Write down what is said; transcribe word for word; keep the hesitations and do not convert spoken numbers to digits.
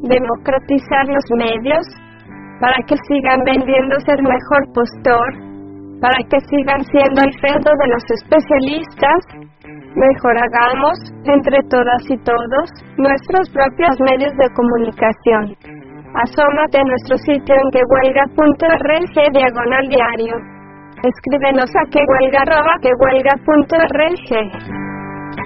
democratizar los medios, para que sigan vendiéndose el mejor postor, para que sigan siendo el feudo de los especialistas. Mejor hagamos, entre todas y todos, nuestros propios medios de comunicación. Asómate a nuestro sitio en quehuelga.org diagonal diario. Escríbenos a quehuelga arroba quehuelga punto org.